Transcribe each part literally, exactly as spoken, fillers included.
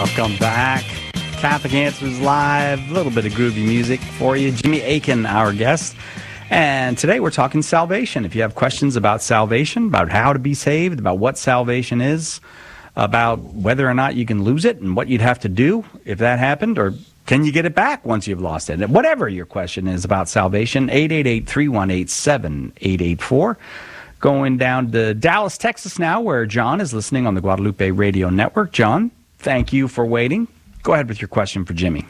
Welcome back. Catholic Answers Live, a little bit of groovy music for you. Jimmy Akin, our guest. And today we're talking salvation. If you have questions about salvation, about how to be saved, about what salvation is, about whether or not you can lose it and what you'd have to do if that happened, or can you get it back once you've lost it? Whatever your question is about salvation, eight eight eight, three one eight, seven eight eight four. Going down to Dallas, Texas now, where John is listening on the Guadalupe Radio Network. John, thank you for waiting. Go ahead with your question for Jimmy.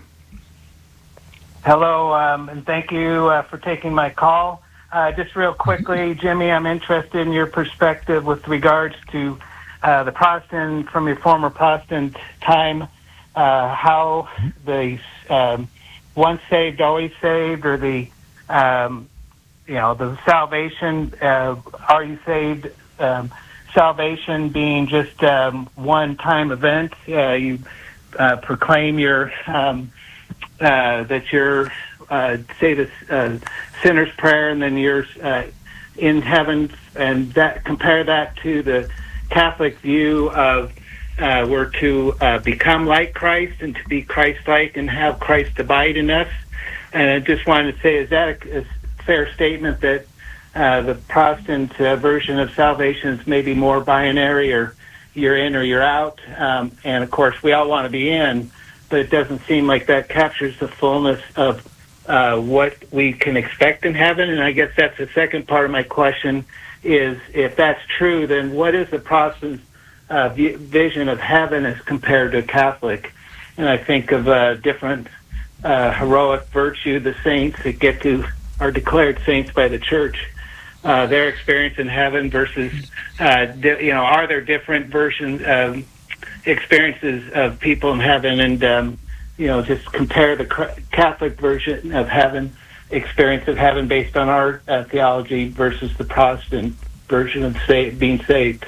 Hello, um, and thank you uh, for taking my call. Uh, just real quickly, Jimmy, I'm interested in your perspective with regards to uh, the Protestant, from your former Protestant time, uh, how the um, once saved, always saved, or the, um, you know, the salvation, uh, are you saved, um, salvation being just um, one-time event. Uh, you uh, proclaim your... Um, Uh, that you're, uh, say the uh, sinner's prayer, and then you're uh, in heaven, and that compare that to the Catholic view of uh, we're to uh, become like Christ and to be Christ-like and have Christ abide in us. And I just wanted to say, is that a, a fair statement that uh, the Protestant uh, version of salvation is maybe more binary, or you're in or you're out? Um, and of course, we all want to be in, but it doesn't seem like that captures the fullness of uh, what we can expect in heaven. And I guess that's the second part of my question, is if that's true, then what is the Protestant uh, vision of heaven as compared to Catholic? And I think of uh, different uh, heroic virtue, the saints that get to are declared saints by the Church, uh, their experience in heaven versus, uh, di- you know, are there different versions of experiences of people in heaven, and um, you know, just compare the Catholic version of heaven, experience of heaven based on our uh, theology versus the Protestant version of sa- being saved.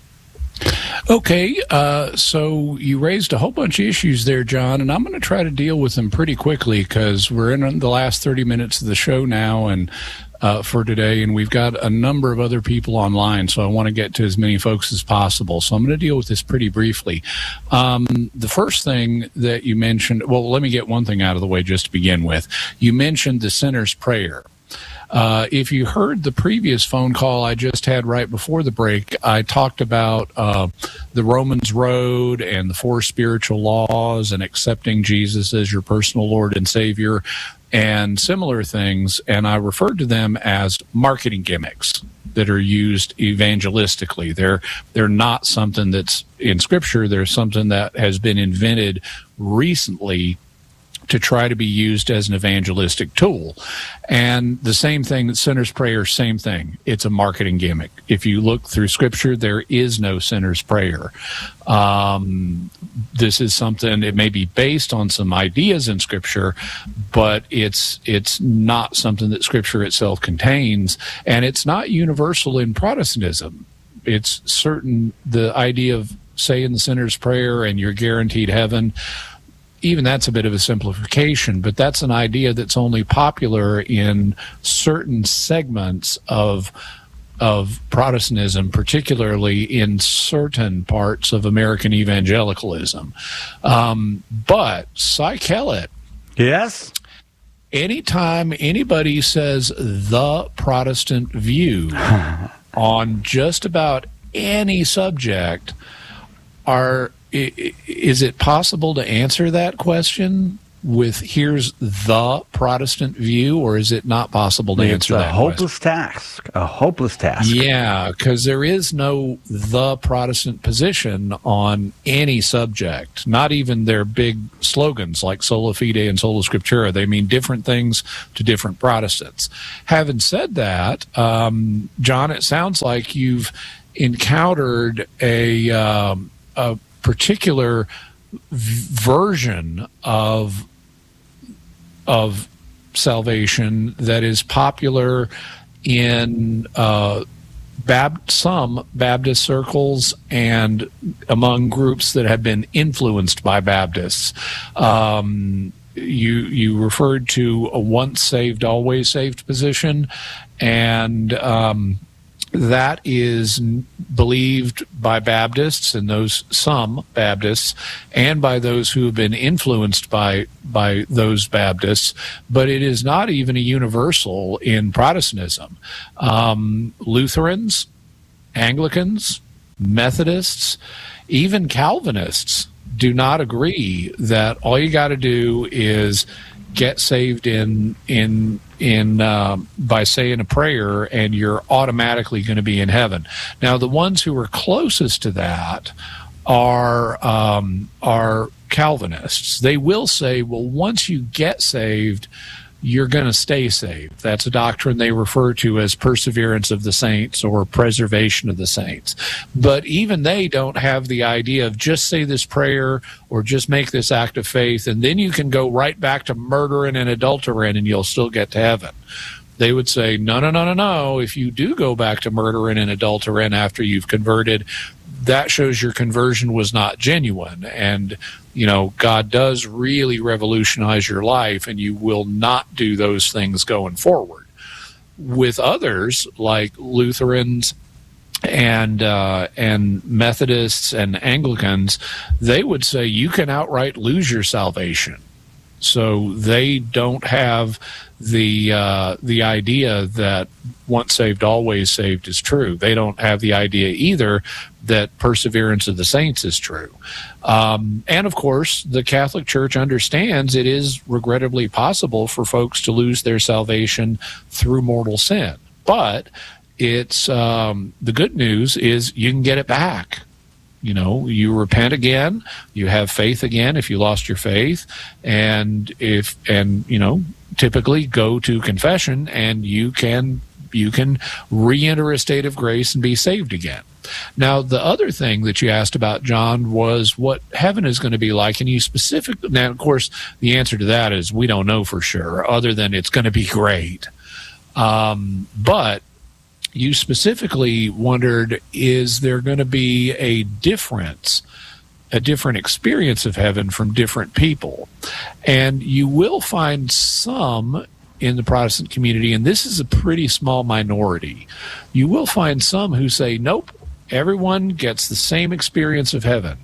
Okay, uh, so you raised a whole bunch of issues there, John, and I'm going to try to deal with them pretty quickly because we're in the last thirty minutes of the show now, and uh, for today, and we've got a number of other people online, so I want to get to as many folks as possible. So I'm going to deal with this pretty briefly. Um, the first thing that you mentioned, well, let me get one thing out of the way just to begin with. You mentioned the sinner's prayer. Uh, if you heard the previous phone call I just had right before the break, I talked about uh, the Romans Road and the four spiritual laws and accepting Jesus as your personal Lord and Savior and similar things, and I referred to them as marketing gimmicks that are used evangelistically. They're they're not something that's in Scripture. They're something that has been invented recently to try to be used as an evangelistic tool. And the same thing, that sinner's prayer, same thing. It's a marketing gimmick. If you look through Scripture, there is no sinner's prayer. Um, this is something, it may be based on some ideas in Scripture, but it's it's not something that Scripture itself contains, and it's not universal in Protestantism. It's certain, the idea of saying the sinner's prayer and you're guaranteed heaven, even that's a bit of a simplification, but that's an idea that's only popular in certain segments of of Protestantism, particularly in certain parts of American evangelicalism. Um, but Cy Kellett, yes, anytime anybody says the Protestant view on just about any subject, are is it possible to answer that question with here's the Protestant view, or is it not possible to it's answer a that hopeless question? task, a hopeless task. Yeah, because there is no the Protestant position on any subject, not even their big slogans like Sola Fide and Sola Scriptura. They mean different things to different Protestants. Having said that, um, John, it sounds like you've encountered a, um, a particular v- version of of salvation that is popular in uh, Bab- some Baptist circles and among groups that have been influenced by Baptists. Um, you you referred to a once saved, always saved position, and um, that is believed by Baptists and those some Baptists and by those who have been influenced by by those Baptists, but it is not even a universal in Protestantism. Um, Lutherans, Anglicans, Methodists, even Calvinists do not agree that all you got to do is get saved in in in uh, by saying a prayer and you're automatically going to be in heaven. Now, the ones who are closest to that are um, are Calvinists. They will say, well, once you get saved, you're going to stay saved. That's a doctrine they refer to as perseverance of the saints or preservation of the saints. But even they don't have the idea of just say this prayer or just make this act of faith, and then you can go right back to murdering and adultering and you'll still get to heaven. They would say, no, no, no, no, no. If you do go back to murdering and adultering after you've converted, that shows your conversion was not genuine. And, you know, God does really revolutionize your life, and you will not do those things going forward. With others, like Lutherans and uh, and Methodists and Anglicans, they would say you can outright lose your salvation. So they don't have the uh, the idea that once saved, always saved is true. They don't have the idea either that perseverance of the saints is true. Um, and, of course, the Catholic Church understands it is regrettably possible for folks to lose their salvation through mortal sin. But it's um, the good news is you can get it back. You know, you repent again, you have faith again if you lost your faith, and if and you know, typically go to confession, and you can you can re-enter a state of grace and be saved again. Now, the other thing that you asked about, John, was what heaven is going to be like, and you specifically. Now, of course, the answer to that is we don't know for sure, other than it's going to be great. Um, but you specifically wondered, is there going to be a difference, a different experience of heaven from different people? And you will find some in the Protestant community, and this is a pretty small minority. You will find some who say, nope, everyone gets the same experience of heaven.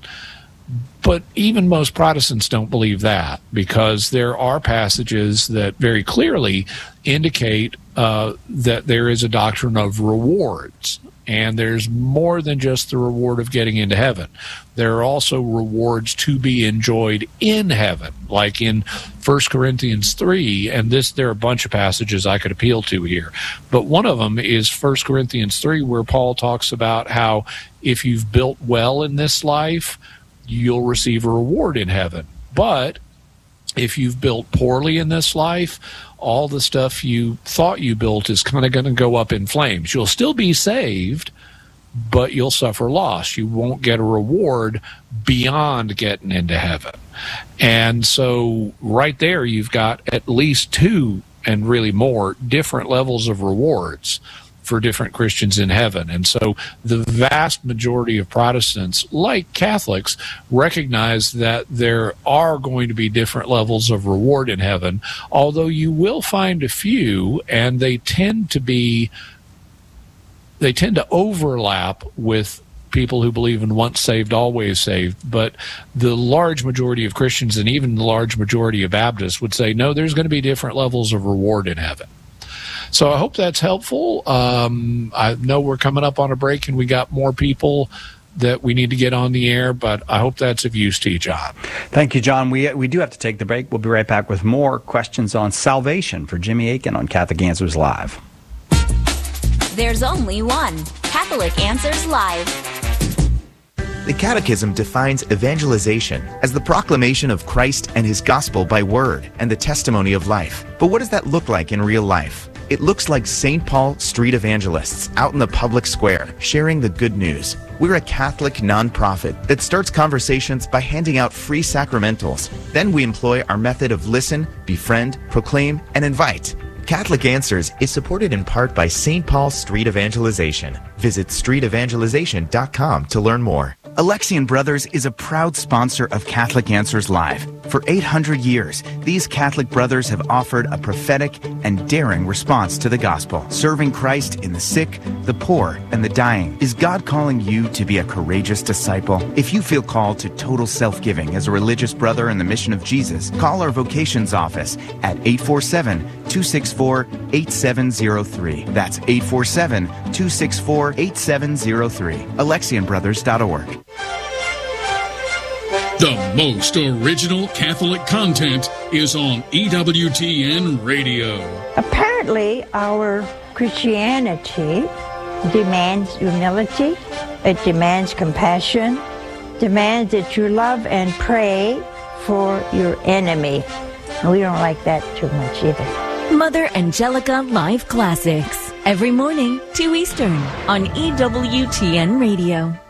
But even most Protestants don't believe that, because there are passages that very clearly indicate uh, that there is a doctrine of rewards, and there's more than just the reward of getting into heaven. There are also rewards to be enjoyed in heaven, like in First Corinthians three, and this there are a bunch of passages I could appeal to here. But one of them is First Corinthians three, where Paul talks about how if you've built well in this life, you'll receive a reward in heaven. But if you've built poorly in this life, all the stuff you thought you built is kind of going to go up in flames. You'll still be saved, but you'll suffer loss. You won't get a reward beyond getting into heaven. And so right there, you've got at least two, and really more, different levels of rewards for different Christians in heaven. And so the vast majority of Protestants, like Catholics, recognize that there are going to be different levels of reward in heaven, although you will find a few, and they tend to be, they tend to overlap with people who believe in once saved, always saved. But the large majority of Christians, and even the large majority of Baptists, would say, no, there's going to be different levels of reward in heaven. So I hope that's helpful. Um, I know we're coming up on a break, and we got more people that we need to get on the air, but I hope that's of use to you, John. Thank you, John. We we do have to take the break. We'll be right back with more questions on salvation for Jimmy Akin on Catholic Answers Live. There's only one Catholic Answers Live. The Catechism defines evangelization as the proclamation of Christ and his gospel by word and the testimony of life. But what does that look like in real life? It looks like Saint Paul Street Evangelists out in the public square, sharing the good news. We're a Catholic nonprofit that starts conversations by handing out free sacramentals. Then we employ our method of listen, befriend, proclaim, and invite. Catholic Answers is supported in part by Saint Paul Street Evangelization. Visit street evangelization dot com to learn more. Alexian Brothers is a proud sponsor of Catholic Answers Live. For eight hundred years, these Catholic brothers have offered a prophetic and daring response to the gospel, serving Christ in the sick, the poor, and the dying. Is God calling you to be a courageous disciple? If you feel called to total self-giving as a religious brother in the mission of Jesus, call our vocations office at eight four seven, two six four, eight seven zero three. That's eight four seven, two six four, eight seven zero three. Alexian Brothers dot org. The most original Catholic content is on E W T N Radio. Apparently, our Christianity demands humility, it demands compassion, demands that you love and pray for your enemy. And we don't like that too much either. Mother Angelica Live Classics. Every morning, two Eastern, on E W T N Radio.